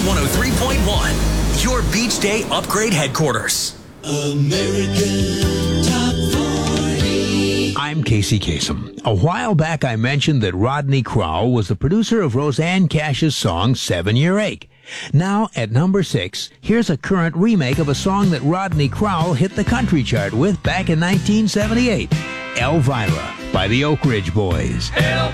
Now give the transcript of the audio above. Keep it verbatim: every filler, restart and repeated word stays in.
one oh three point one, your Beach Day upgrade headquarters. American Top forty. I'm Casey Kasem. A while back I mentioned that Rodney Crowell was the producer of Roseanne Cash's song Seven Year Ache. Now, at number six, here's a current remake of a song that Rodney Crowell hit the country chart with back in nineteen seventy-eight, Elvira by the Oak Ridge Boys. Elvira.